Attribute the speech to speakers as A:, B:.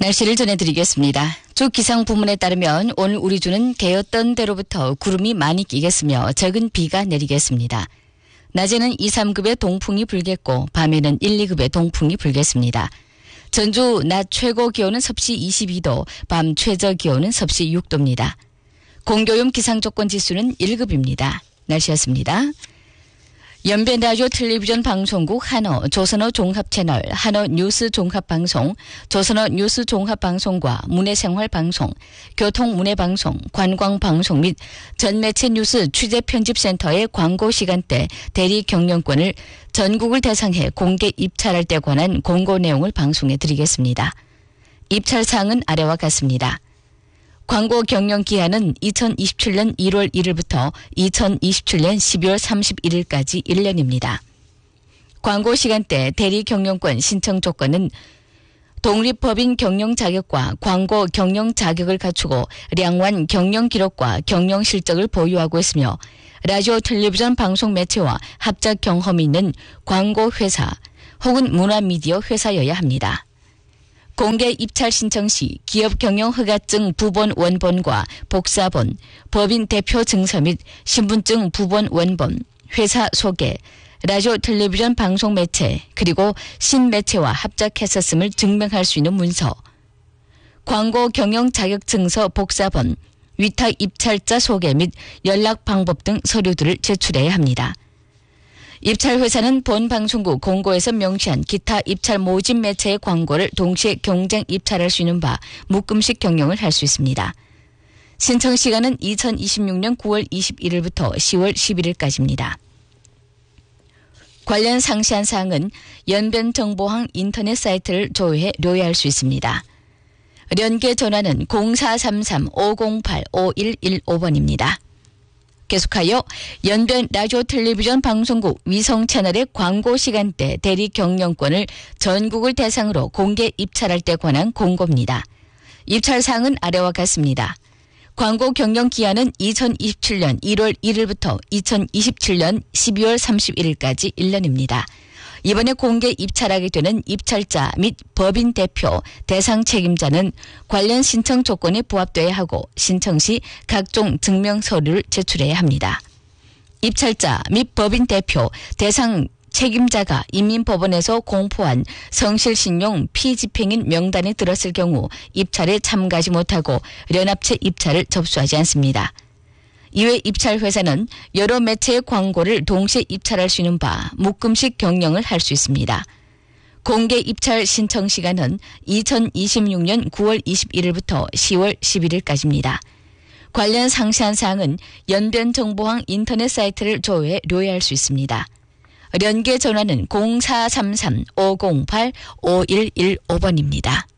A: 날씨를 전해드리겠습니다. 주 기상 부문에 따르면 오늘 우리 주는 개었던 대로부터 구름이 많이 끼겠으며 적은 비가 내리겠습니다. 낮에는 2, 3급의 동풍이 불겠고 밤에는 1, 2급의 동풍이 불겠습니다. 전주 낮 최고 기온은 섭씨 22도, 밤 최저 기온은 섭씨 6도입니다. 공교육 기상조건 지수는 1급입니다. 날씨였습니다. 연변 라디오 텔레비전 방송국 한어 조선어 종합채널 한어 뉴스 종합방송 조선어 뉴스 종합방송과 문해생활방송 교통문해방송 관광방송 및 전매체 뉴스 취재편집센터의 광고 시간대 대리 경영권을 전국을 대상해 공개 입찰할 때 관한 공고 내용을 방송해 드리겠습니다. 입찰 사항은 아래와 같습니다. 광고 경영 기한은 2027년 1월 1일부터 2027년 12월 31일까지 1년입니다. 광고 시간대 대리 경영권 신청 조건은 독립법인 경영 자격과 광고 경영 자격을 갖추고 량완 경영 기록과 경영 실적을 보유하고 있으며 라디오 텔레비전 방송 매체와 합작 경험이 있는 광고 회사 혹은 문화미디어 회사여야 합니다. 공개 입찰 신청 시 기업 경영 허가증 부본 원본과 복사본, 법인 대표 증서 및 신분증 부본 원본, 회사 소개, 라디오 텔레비전 방송 매체 그리고 신매체와 합작했었음을 증명할 수 있는 문서, 광고 경영 자격증서 복사본, 위탁 입찰자 소개 및 연락 방법 등 서류들을 제출해야 합니다. 입찰 회사는 본 방송국 공고에서 명시한 기타 입찰 모집 매체의 광고를 동시에 경쟁 입찰할 수 있는 바 묶음식 경영을 할 수 있습니다. 신청 시간은 2026년 9월 21일부터 10월 11일까지입니다. 관련 상세한 사항은 연변정보항 인터넷 사이트를 조회해 료해할 수 있습니다. 연계 전화는 0433-508-5115번입니다. 계속하여 연변 라디오 텔레비전 방송국 위성 채널의 광고 시간대 대리 경영권을 전국을 대상으로 공개 입찰할 때 관한 공고입니다. 입찰 사항은 아래와 같습니다. 광고 경영 기한은 2027년 1월 1일부터 2027년 12월 31일까지 1년입니다. 이번에 공개 입찰하게 되는 입찰자 및 법인 대표, 대상 책임자는 관련 신청 조건에 부합돼야 하고 신청 시 각종 증명 서류를 제출해야 합니다. 입찰자 및 법인 대표, 대상 책임자가 인민법원에서 공포한 성실신용 피집행인 명단에 들었을 경우 입찰에 참가하지 못하고 연합체 입찰을 접수하지 않습니다. 이외 입찰 회사는 여러 매체의 광고를 동시에 입찰할 수 있는 바 묶음식 경영을 할 수 있습니다. 공개 입찰 신청 시간은 2026년 9월 21일부터 10월 11일까지입니다. 관련 상세한 사항은 연변정보항 인터넷 사이트를 조회해 료해할 수 있습니다. 연계 전화는 0433-508-5115번입니다.